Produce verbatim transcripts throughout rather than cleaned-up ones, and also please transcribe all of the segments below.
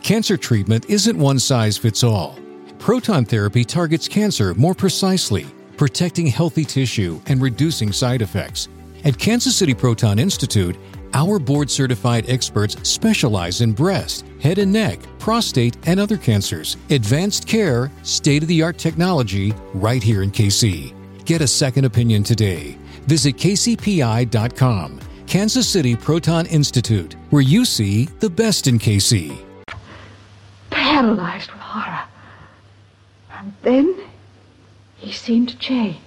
Cancer treatment isn't one size fits all. Proton therapy targets cancer more precisely, protecting healthy tissue and reducing side effects. At Kansas City Proton Institute, our board-certified experts specialize in breast, head and neck, prostate, and other cancers. Advanced care, state-of-the-art technology, right here in K C. Get a second opinion today. Visit K C P I dot com. Kansas City Proton Institute, where you see the best in K C. Paralyzed with horror. And then he seemed to change.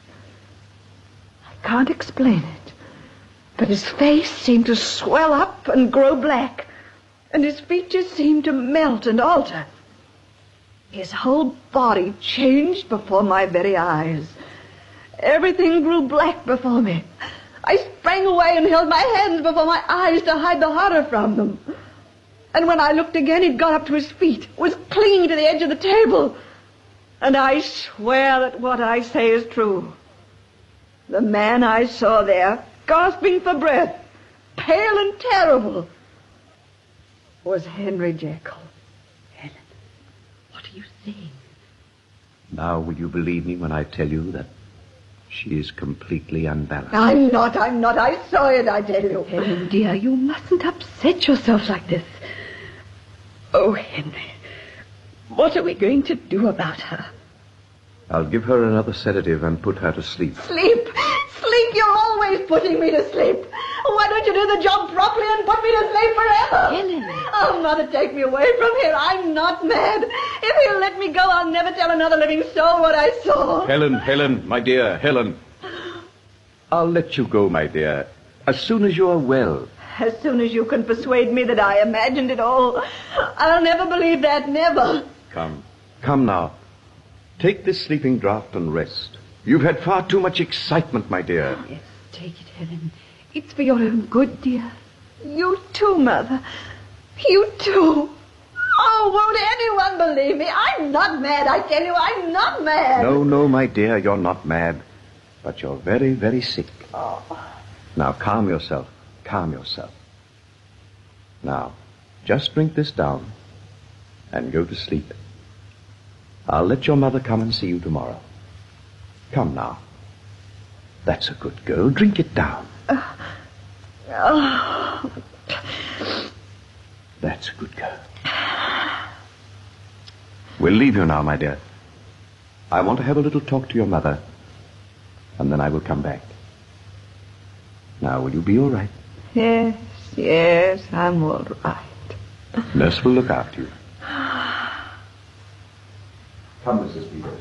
I can't explain it. But his face seemed to swell up and grow black, and his features seemed to melt and alter. His whole body changed before my very eyes. Everything grew black before me. I sprang away and held my hands before my eyes to hide the horror from them. And when I looked again, he'd got up to his feet, was clinging to the edge of the table. And I swear that what I say is true. The man I saw there, gasping for breath, pale and terrible, was Henry Jekyll. Helen, what are you saying? Now will you believe me when I tell you that she is completely unbalanced? I'm not, I'm not. I saw it, I tell you. Helen, dear, you mustn't upset yourself like this. Oh, Henry, what are we going to do about her? I'll give her another sedative and put her to sleep. Sleep? Sleep? You're always putting me to sleep. Why don't you do the job properly and put me to sleep forever? Helen. Oh, Mother, take me away from here. I'm not mad. If he'll let me go, I'll never tell another living soul what I saw. Helen, Helen, my dear, Helen. I'll let you go, my dear, as soon as you are well. As soon as you can persuade me that I imagined it all. I'll never believe that, never. Come, come now. Take this sleeping draught and rest. You've had far too much excitement, my dear. Yes, take it, Helen. It's for your own good, dear. You too, Mother. You too. Oh, won't anyone believe me? I'm not mad, I tell you. I'm not mad. No, no, my dear, you're not mad. But you're very, very sick. Oh. Now, calm yourself. Calm yourself. Now, just drink this down and go to sleep. I'll let your mother come and see you tomorrow. Come now. That's a good girl. Drink it down. Uh, oh. That's a good girl. We'll leave you now, my dear. I want to have a little talk to your mother, and then I will come back. Now, will you be all right? Yes, yes, I'm all right. Nurse will look after you. Come, Missus Peters.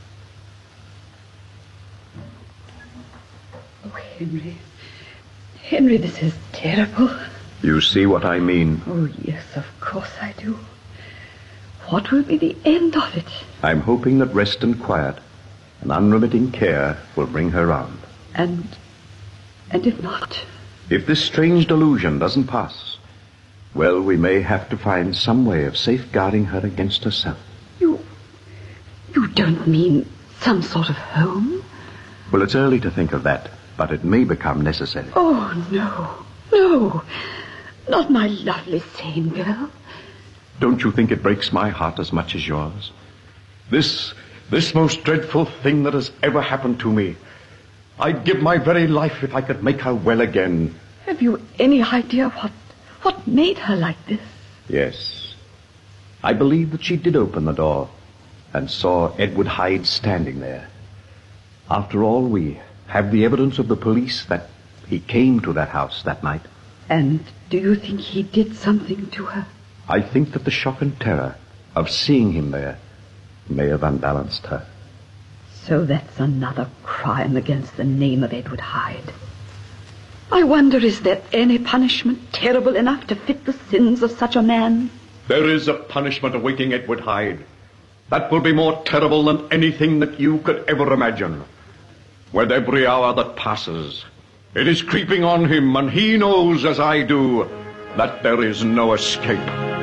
Oh, Henry. Henry, this is terrible. You see what I mean? Oh, yes, of course I do. What will be the end of it? I'm hoping that rest and quiet and unremitting care will bring her round. And... and if not? If this strange delusion doesn't pass, well, we may have to find some way of safeguarding her against herself. You... you don't mean some sort of home? Well, it's early to think of that, but it may become necessary. Oh, no, no. Not my lovely sane girl. Don't you think it breaks my heart as much as yours? This, this most dreadful thing that has ever happened to me. I'd give my very life if I could make her well again. Have you any idea what, what made her like this? Yes. I believe that she did open the door and saw Edward Hyde standing there. After all, we have the evidence of the police that he came to that house that night. And do you think he did something to her? I think that the shock and terror of seeing him there may have unbalanced her. So that's another crime against the name of Edward Hyde. I wonder, is there any punishment terrible enough to fit the sins of such a man? There is a punishment awaiting Edward Hyde. That will be more terrible than anything that you could ever imagine. With every hour that passes, it is creeping on him, and he knows, as I do, that there is no escape.